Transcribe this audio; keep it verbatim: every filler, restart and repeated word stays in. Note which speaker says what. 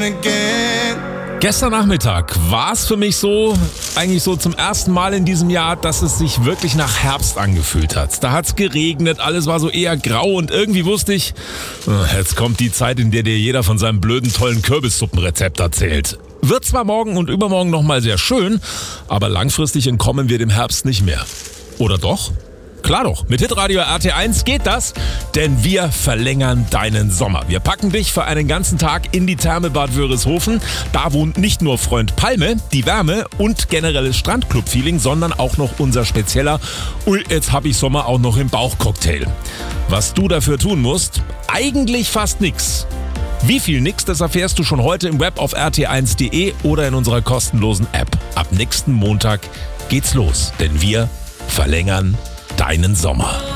Speaker 1: again.
Speaker 2: Gestern Nachmittag war es für mich so, eigentlich so zum ersten Mal in diesem Jahr, dass es sich wirklich nach Herbst angefühlt hat. Da hat es geregnet, alles war so eher grau und irgendwie wusste ich, jetzt kommt die Zeit, in der dir jeder von seinem blöden, tollen Kürbissuppenrezept erzählt. Wird zwar morgen und übermorgen nochmal sehr schön, aber langfristig entkommen wir dem Herbst nicht mehr. Oder doch? Klar doch, mit Hitradio R T eins geht das, denn wir verlängern deinen Sommer. Wir packen dich für einen ganzen Tag in die Therme Bad Wörishofen. Da wohnt nicht nur Freund Palme, die Wärme und generelles Strandclub-Feeling, sondern auch noch unser spezieller Ui, jetzt hab ich Sommer auch noch im Bauch-Cocktail. Was du dafür tun musst? Eigentlich fast nix. Wie viel nix, das erfährst du schon heute im Web auf r t eins punkt d e oder in unserer kostenlosen App. Ab nächsten Montag geht's los, denn wir verlängern deinen Sommer.